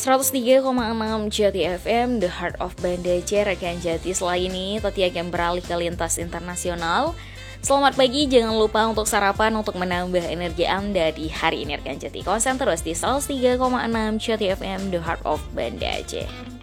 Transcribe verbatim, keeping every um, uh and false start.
seratus tiga koma enam Jati F M, The Heart of Banda Aceh, rekan Jati. Setelah ini, Tati akan beralih ke lintas internasional. Selamat pagi, jangan lupa untuk sarapan untuk menambah energi Anda di hari ini, rekan Jati. Konsen terus di seratus tiga koma enam Jati F M, The Heart of Banda Aceh.